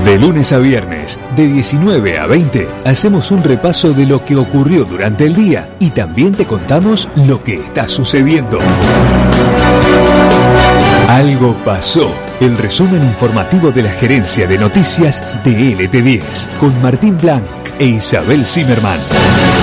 De lunes a viernes, de 19 a 20, hacemos un repaso de lo que ocurrió durante el día y también te contamos lo que está sucediendo. Algo pasó. El resumen informativo de la gerencia de noticias de LT10 con Martín Blanc e Isabel Zimmerman.